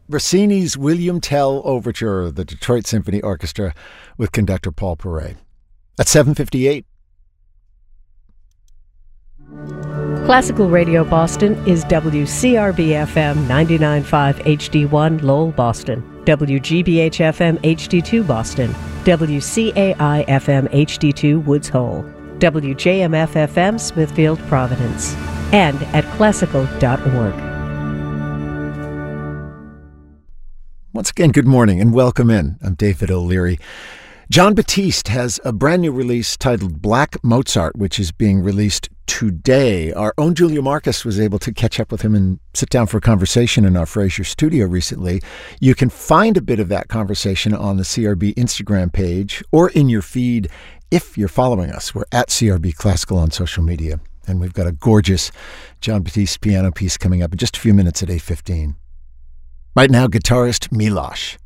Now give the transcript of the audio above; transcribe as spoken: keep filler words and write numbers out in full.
Rossini's William Tell Overture, the Detroit Symphony Orchestra with conductor Paul Paray. At seven fifty-eight. Classical Radio Boston is W C R B F M ninety-nine point five H D one Lowell, Boston, W G B H F M H D two Boston, W C A I F M H D two Woods Hole, W J M F F M Smithfield, Providence, and at classical dot org. Once again, good morning and welcome in. I'm David O'Leary. Jon Batiste has a brand new release titled Black Mozart, which is being released today. Our own Julia Marcus was able to catch up with him and sit down for a conversation in our Fraser studio recently. You can find a bit of that conversation on the C R B Instagram page or in your feed if you're following us. We're at C R B Classical on social media. And we've got a gorgeous Jon Batiste piano piece coming up in just a few minutes at eight fifteen. Right now, guitarist Milosh.